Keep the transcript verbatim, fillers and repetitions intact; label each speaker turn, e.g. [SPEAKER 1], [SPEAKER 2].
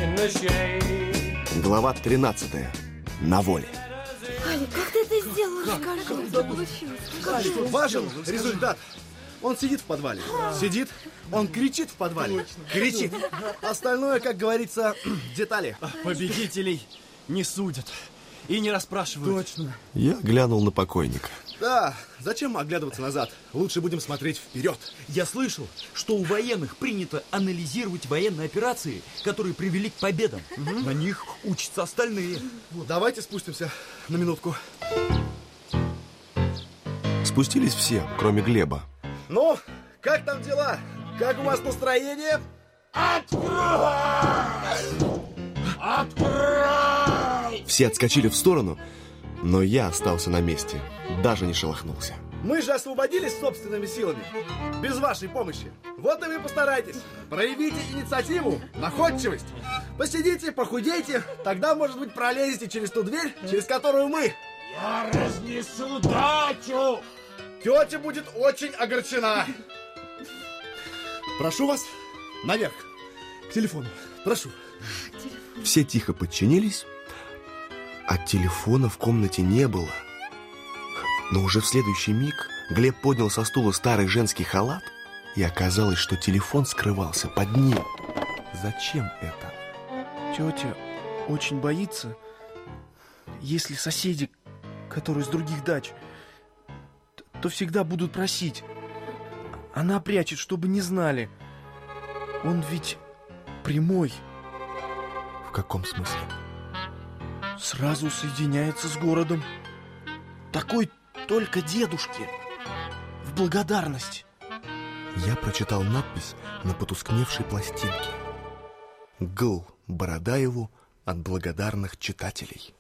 [SPEAKER 1] Глава тринадцатая. На воле.
[SPEAKER 2] Алик, как ты это сделал? Расскажи, что получилось. Как ты...
[SPEAKER 3] Важен результат. Он сидит в подвале. Сидит, он кричит в подвале. Кричит. Остальное, как говорится, детали.
[SPEAKER 4] Победителей не судят и не расспрашивают.
[SPEAKER 3] Точно.
[SPEAKER 1] Я глянул на покойника.
[SPEAKER 3] Да, зачем оглядываться назад? Лучше будем смотреть вперед.
[SPEAKER 4] Я слышал, что у военных принято анализировать военные операции, которые привели к победам. Угу. На них учатся остальные.
[SPEAKER 3] Давайте спустимся на минутку.
[SPEAKER 1] Спустились все, кроме Глеба.
[SPEAKER 3] Ну, как там дела? Как у вас настроение?
[SPEAKER 5] Открой! Открой!
[SPEAKER 1] Все отскочили в сторону, но я остался на месте, даже не шелохнулся.
[SPEAKER 3] Мы же освободились собственными силами, без вашей помощи. Вот и вы постарайтесь. Проявите инициативу, находчивость. Посидите, похудейте, тогда, может быть, пролезете через ту дверь, через которую мы.
[SPEAKER 5] Я разнесу дачу!
[SPEAKER 3] Тетя будет очень огорчена. Прошу вас наверх, к телефону. Прошу.
[SPEAKER 1] Все тихо подчинились, а телефона в комнате не было. Но уже в следующий миг Глеб поднял со стула старый женский халат, и оказалось, что телефон скрывался под ним. Зачем это?
[SPEAKER 6] Тетя очень боится, если соседи, которые с других дач, то всегда будут просить. Она прячет, чтобы не знали. Он ведь прямой.
[SPEAKER 1] В каком смысле?
[SPEAKER 6] Сразу соединяется с городом. Такой только дедушке. В благодарность.
[SPEAKER 1] Я прочитал надпись на потускневшей пластинке. Гл. Бородаеву от благодарных читателей.